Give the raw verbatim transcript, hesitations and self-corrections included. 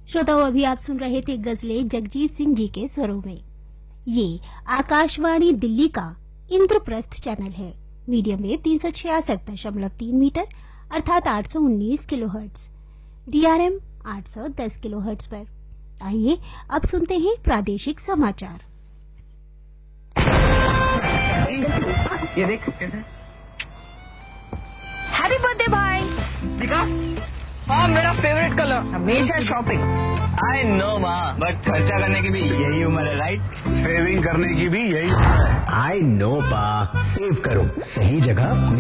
श्रोताओं, अभी आप सुन रहे थे गजलें जगजीत सिंह जी के स्वरों में। ये आकाशवाणी दिल्ली का इंद्रप्रस्थ चैनल है। मीडियम वेव तीन सौ छियासठ दशमलव तीन मीटर अर्थात आठ सौ उन्नीस किलो हर्ट्ज, डीआरएम आठ सौ दस किलो हर्ट्ज पर। आइए अब सुनते हैं प्रादेशिक समाचार। ये देख कैसे। हैप्पी बर्थडे भाई। दिखा, हाँ मेरा फेवरेट कलर। हमेशा शॉपिंग। आई नो माँ, बट खर्चा करने की भी यही उम्र है, राइट? सेविंग करने की भी यही। आई नो पा, सेव करो सही जगह।